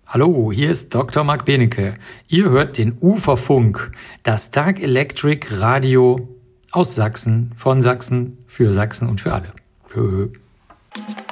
Hallo, hier ist Dr. Marc Benecke. Ihr hört den Uferfunk, das Dark Electric Radio aus Sachsen, von Sachsen, für Sachsen und für alle. Tschö.